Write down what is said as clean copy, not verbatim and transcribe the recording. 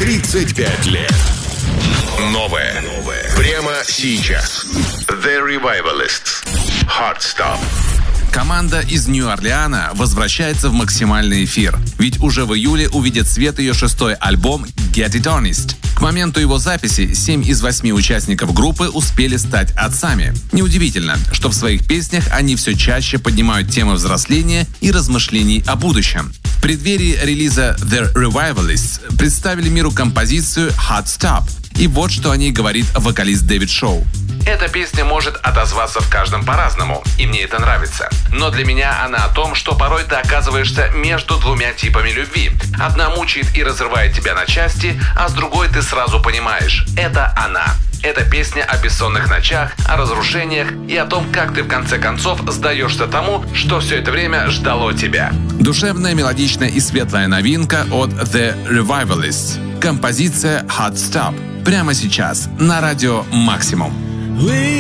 35 лет. Новое. Прямо сейчас. The Revivalists. Hard Stop. Команда из Нью-Орлеана возвращается в максимальный эфир, ведь уже в июле увидит свет ее 6-й альбом «Get It Honest». К моменту его записи 7 из 8 участников группы успели стать отцами. Неудивительно, что в своих песнях они все чаще поднимают темы взросления и размышлений о будущем. В преддверии релиза The Revivalists представили миру композицию «Hard Stop». И вот что о ней говорит вокалист Дэвид Шоу. Эта песня может отозваться в каждом по-разному, и мне это нравится. Но для меня она о том, что порой ты оказываешься между двумя типами любви. Одна мучает и разрывает тебя на части, а с другой ты сразу понимаешь – это она. Это песня о бессонных ночах, о разрушениях и о том, как ты в конце концов сдаешься тому, что все это время ждало тебя. Душевная, мелодичная и светлая новинка от The Revivalists. Композиция «Hard Stop». Прямо сейчас на радио «Максимум».